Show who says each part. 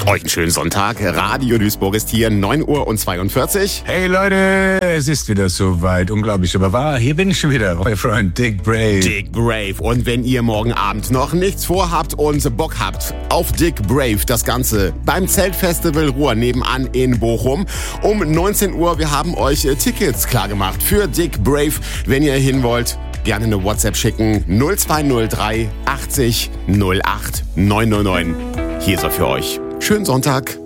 Speaker 1: Euch einen schönen Sonntag. Radio Duisburg ist hier, 9:42 Uhr.
Speaker 2: Hey Leute, es ist wieder soweit. Unglaublich, aber wahr. Hier bin ich schon wieder, euer Freund Dick Brave.
Speaker 1: Dick Brave. Und wenn ihr morgen Abend noch nichts vorhabt und Bock habt auf Dick Brave, das Ganze beim Zeltfestival Ruhr nebenan in Bochum um 19 Uhr. Wir haben euch Tickets klargemacht für Dick Brave. Wenn ihr hin wollt, gerne eine WhatsApp schicken. 0203 80 08 999. Hier ist er für euch. Schönen Sonntag.